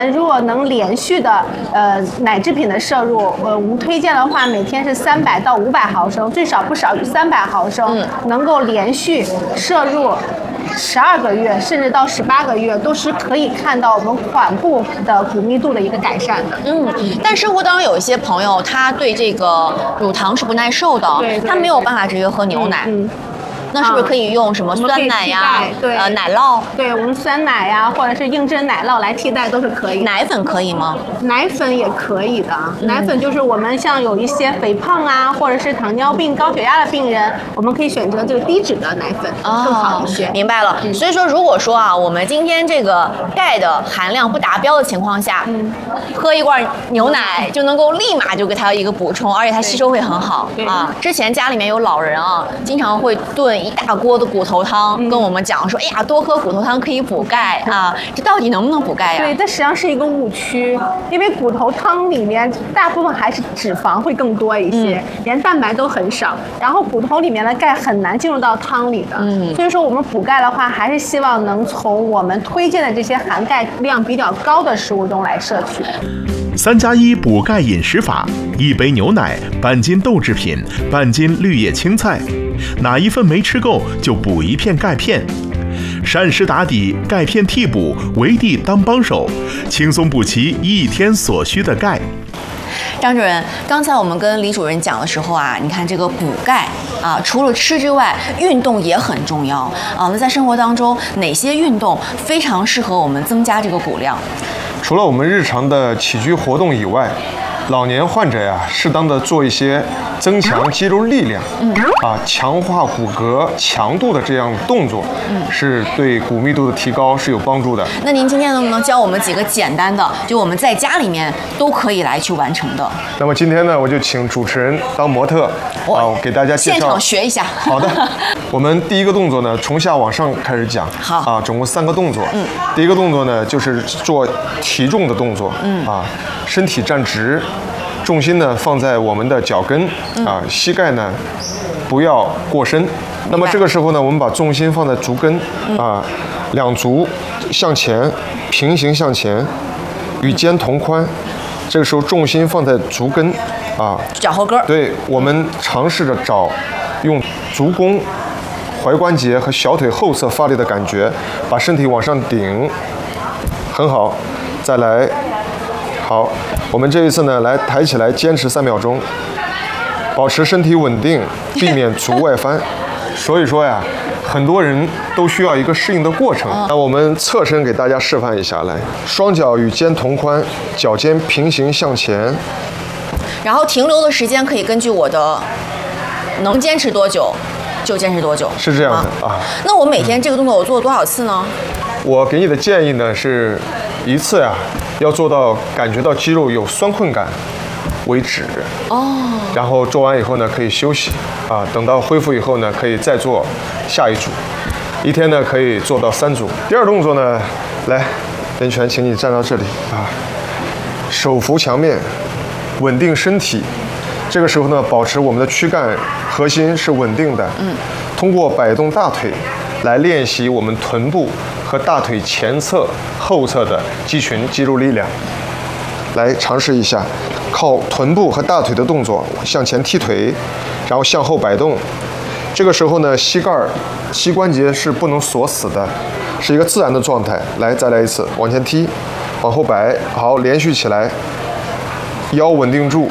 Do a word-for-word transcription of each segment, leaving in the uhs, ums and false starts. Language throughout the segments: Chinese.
如果能连续的呃奶制品的摄入，呃，我们推荐的话，每天是三百到五百毫升，最少不少于三百毫升，嗯、能够连续摄入十二个月，甚至到十八个月，都是可以看到我们髋部的骨密度的一个改善的。 嗯，但生活当中有一些朋友，他对这个乳糖是不耐受的， 对对他没有办法直接喝牛奶。嗯嗯那是不是可以用什么酸奶呀、 对， 呃奶酪？ 对，我们酸奶呀，或者是硬质奶酪来替代都是可以。 奶粉可以吗？ 奶粉也可以的。嗯、奶粉就是我们像有一些肥胖啊，或者是糖尿病、高血压的病人，我们可以选择这个低脂的奶粉，哦、更好一些。 明白了。嗯、所以说，如果说啊，我们今天这个钙的含量不达标的情况下，嗯、喝一罐牛奶就能够立马就给它一个补充，而且它吸收会很好啊。之前家里面有老人啊，经常会炖一大锅的骨头汤，嗯、跟我们讲说，哎呀，多喝骨头汤可以补钙啊，这到底能不能补钙呀？ 对，这实际上是一个误区，因为骨头汤里面大部分还是脂肪会更多一些，嗯、连蛋白都很少，然后骨头里面的钙很难进入到汤里的，嗯、所以说我们补钙的话，还是希望能从我们推荐的这些含钙量比较高的食物中来摄取。 三加一补钙饮食法：一杯牛奶，半斤豆制品，半斤绿叶青菜，哪一份没吃够就补一片钙片。膳食打底，钙片替补，维 D 当帮手，轻松补齐一天所需的钙。 张主任，刚才我们跟李主任讲的时候啊，你看这个补钙啊，除了吃之外，运动也很重要啊。那在生活当中，哪些运动非常适合我们增加这个骨量？ 除了我们日常的起居活动以外，老年患者呀，适当的做一些增强肌肉力量，嗯，啊，强化骨骼强度的这样动作，嗯，是对骨密度的提高是有帮助的。 那您今天能不能教我们几个简单的，就我们在家里面都可以来去完成的？ 那么今天呢，我就请主持人当模特，啊，我给大家介绍， 现场学一下。 好的，我们第一个动作呢，从下往上开始讲。 好， 啊，总共三个动作。嗯，第一个动作呢，就是做提重的动作。嗯，啊，身体站直。重心呢放在我们的脚跟，啊，膝盖呢不要过深。那么这个时候呢，我们把重心放在足跟，啊，两足向前，平行向前，与肩同宽。这个时候重心放在足跟，啊， 脚后跟。 对，我们尝试着找用足弓、踝关节和小腿后侧发力的感觉，把身体往上顶，很好。再来，好。我们这一次呢，来抬起来，坚持三秒钟，保持身体稳定，避免足外翻。所以说呀，很多人都需要一个适应的过程。那我们侧身给大家示范一下，来，双脚与肩同宽，脚尖平行向前。 然后停留的时间可以根据我的能坚持多久就坚持多久。 是这样的啊。 那我每天这个动作我做多少次呢？ 我给你的建议呢是，一次呀。要做到感觉到肌肉有酸困感为止哦，然后做完以后呢可以休息啊，等到恢复以后呢可以再做下一组，一天呢可以做到三组。第二动作呢，来，连泉，请你站到这里啊，手扶墙面，稳定身体。这个时候呢，保持我们的躯干核心是稳定的，嗯，通过摆动大腿来练习我们臀部和大腿前侧、后侧的肌群肌肉力量。来尝试一下，靠臀部和大腿的动作向前踢腿，然后向后摆动。这个时候呢，膝盖、膝关节是不能锁死的，是一个自然的状态。来，再来一次，往前踢，往后摆，好，连续起来，腰稳定住，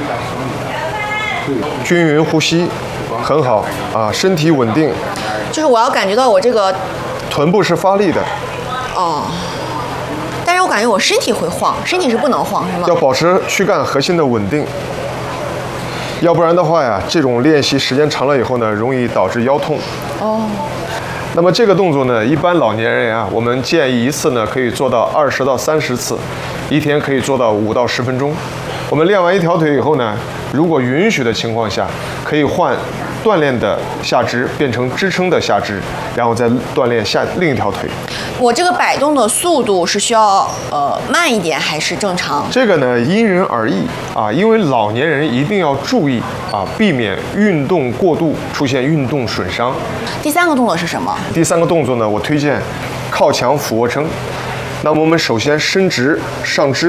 均匀呼吸，很好啊，身体稳定。 就是我要感觉到我这个臀部是发力的。 哦。但是我感觉我身体会晃，身体是不能晃，是吗？ 要保持躯干核心的稳定，要不然的话呀，这种练习时间长了以后呢，容易导致腰痛。哦。那么这个动作呢，一般老年人啊，我们建议一次呢可以做到二十到三十次，一天可以做到五到十分钟。我们练完一条腿以后呢，如果允许的情况下，可以换锻炼的下肢变成支撑的下肢，然后再锻炼下另一条腿。 我这个摆动的速度是需要呃慢一点还是正常？ 这个呢因人而异啊，因为老年人一定要注意啊，避免运动过度出现运动损伤。 第三个动作是什么？ 第三个动作呢，我推荐靠墙俯卧撑。 那么我们首先伸直上肢。